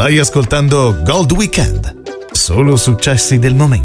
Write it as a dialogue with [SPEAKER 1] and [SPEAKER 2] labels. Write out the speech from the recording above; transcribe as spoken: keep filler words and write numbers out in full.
[SPEAKER 1] Stai ascoltando Gold Weekend. Solo successi del momento.